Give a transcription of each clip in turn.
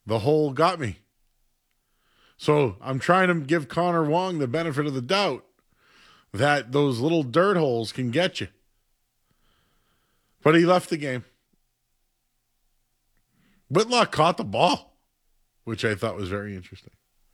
the hole got me. So I'm trying to give Connor Wong the benefit of the doubt that those little dirt holes can get you. But he left the game. Whitlock caught the ball, which I thought was very interesting.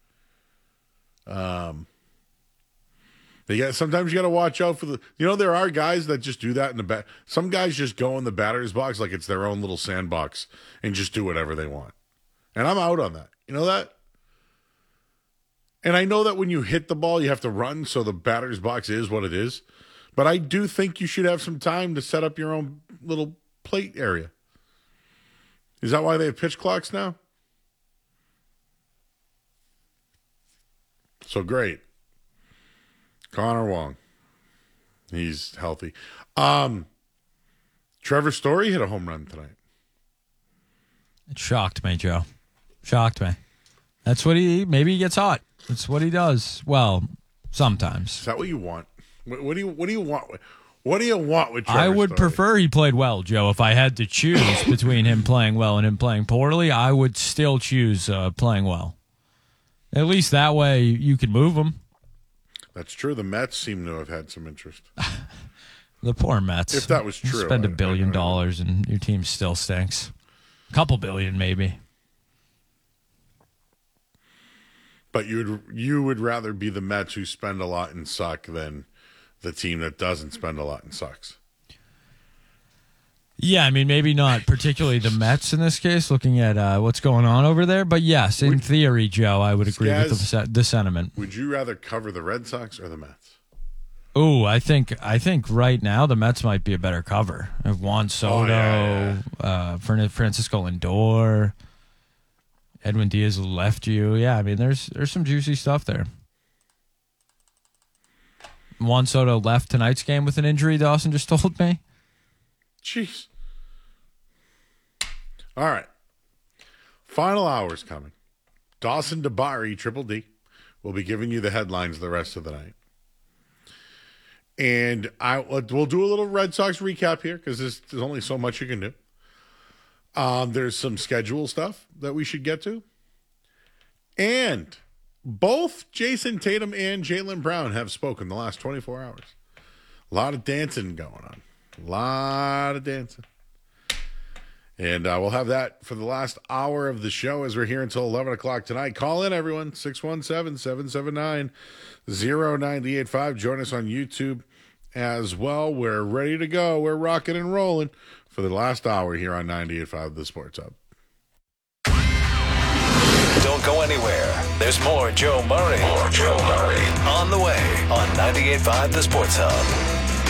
Sometimes you got to watch out for there are guys that just do that in the bat. Some guys just go in the batter's box like it's their own little sandbox and just do whatever they want. And I'm out on that. You know that? And I know that when you hit the ball, you have to run, so the batter's box is what it is. But I do think you should have some time to set up your own little plate area. Is that why they have pitch clocks now? So great. Connor Wong. He's healthy. Trevor Story hit a home run tonight. It shocked me, Joe. Shocked me. That's what maybe he gets hot. That's what he does. Well, sometimes. Is that what you want? What do you want? What do you want with Trevor I would Story? prefer he played well, Joe. If I had to choose between him playing well and him playing poorly, I would still choose playing well. At least that way you can move him. That's true. The Mets seem to have had some interest. The poor Mets. If that was true. You spend $1 billion and your team still stinks. A couple billion, maybe. But you would rather be the Mets who spend a lot and suck than the team that doesn't spend a lot and sucks. Yeah, I mean, maybe not particularly the Mets in this case, looking at what's going on over there. But yes, in theory, Joe, I would agree with the sentiment. Would you rather cover the Red Sox or the Mets? Oh, I think right now the Mets might be a better cover. Juan Soto, Francisco Lindor, Edwin Diaz left you. Yeah, I mean, there's some juicy stuff there. Juan Soto left tonight's game with an injury, Dawson just told me. Jeez. All right. Final hour's coming. Dawson Dabari, Triple D, will be giving you the headlines the rest of the night. And we'll do a little Red Sox recap here because there's only so much you can do. There's some schedule stuff that we should get to. And both Jason Tatum and Jaylen Brown have spoken the last 24 hours. A lot of dancing going on. A lot of dancing. And we'll have that for the last hour of the show as we're here until 11 o'clock tonight. Call in, everyone, 617-779-0985. Join us on YouTube as well. We're ready to go. We're rocking and rolling for the last hour here on 98.5 The Sports Hub. Don't go anywhere. There's more Joe Murray. On the way on 98.5 The Sports Hub.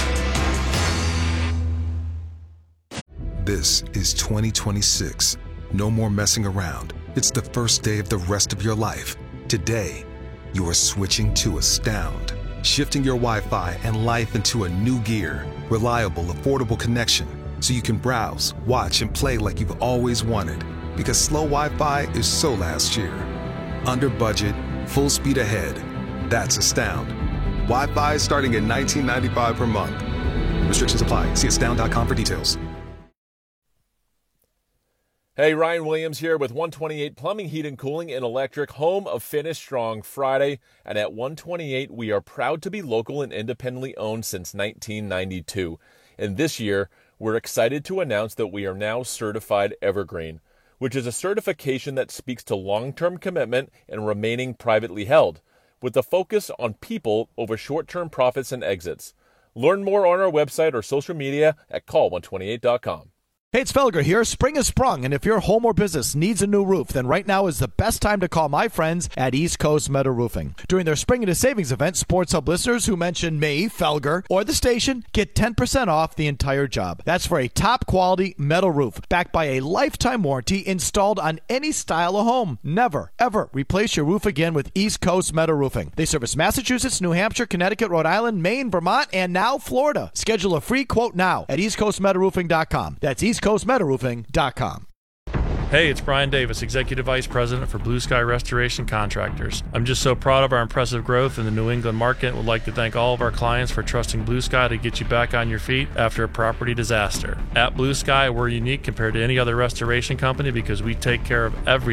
This is 2026. No more messing around. It's the first day of the rest of your life. Today, you are switching to Astound. Shifting your Wi-Fi and life into a new gear. Reliable, affordable connection. So you can browse, watch, and play like you've always wanted. Because slow Wi-Fi is so last year. Under budget, full speed ahead. That's Astound. Wi-Fi starting at $19.95 per month. Restrictions apply. See astound.com for details. Hey, Ryan Williams here with 128 Plumbing, Heat and Cooling and Electric, home of Finish Strong Friday. And at 128, we are proud to be local and independently owned since 1992. And this year, we're excited to announce that we are now certified Evergreen, which is a certification that speaks to long-term commitment and remaining privately held, with a focus on people over short-term profits and exits. Learn more on our website or social media at call128.com. Hey, it's Felger here. Spring has sprung, and if your home or business needs a new roof, then right now is the best time to call my friends at East Coast Metal Roofing. During their Spring into Savings event, Sports Hub listeners who mention me, Felger, or the station get 10% off the entire job. That's for a top-quality metal roof, backed by a lifetime warranty installed on any style of home. Never, ever replace your roof again with East Coast Metal Roofing. They service Massachusetts, New Hampshire, Connecticut, Rhode Island, Maine, Vermont, and now Florida. Schedule a free quote now at eastcoastmetalroofing.com. That's eastcoastmetalroofing.com. Hey, it's Brian Davis, Executive Vice President for Blue Sky Restoration Contractors. I'm just so proud of our impressive growth in the New England market and would like to thank all of our clients for trusting Blue Sky to get you back on your feet after a property disaster. At Blue Sky, we're unique compared to any other restoration company because we take care of every